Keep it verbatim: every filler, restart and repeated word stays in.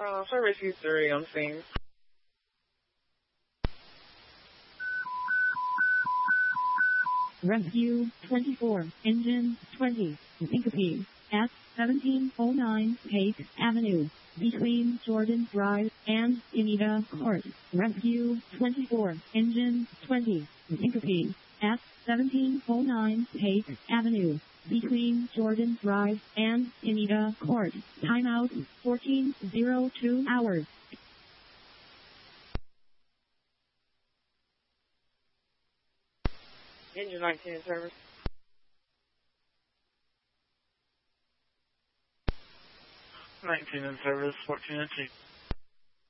Uh, service U three on scene. Rescue twenty-four, engine twenty, syncope, at seventeen oh nine Tate Avenue, between Jordan Drive and Inida Court. Rescue twenty-four, engine twenty, syncope, at seventeen oh nine Tate Avenue, between Jordan Drive and Inida Court. Timeout fourteen oh two hours. Engine nineteen in service. nineteen in service, fourteen and two.